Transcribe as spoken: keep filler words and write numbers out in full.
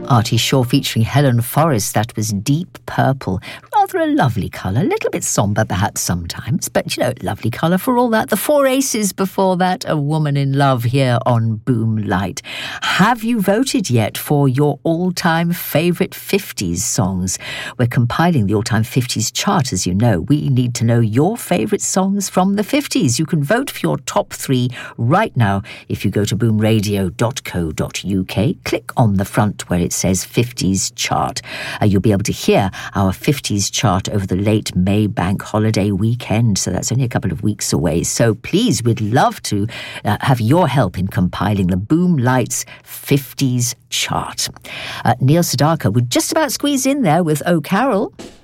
Artie Shaw featuring Helen Forrest. That was Deep Purple. Rather a lovely colour, a little bit sombre perhaps sometimes, but, you know, lovely colour for all that. The Four Aces before that, A Woman in Love here on Boom Light. Have you voted yet for your all-time favourite fifties songs? We're compiling the all-time fifties chart, as you know. We need to know your favourite songs from the fifties. You can vote for your top three right now if you go to boom radio dot co dot uk. Click on the front where it says fifties chart. Uh, you'll be able to hear our fifties chart over the late May bank holiday weekend, so that's only a couple of weeks away. So please, we'd love to uh, have your help in compiling the Boom Lights fifties chart. Uh, Neil Sedaka would just about squeeze in there with Oh Carol.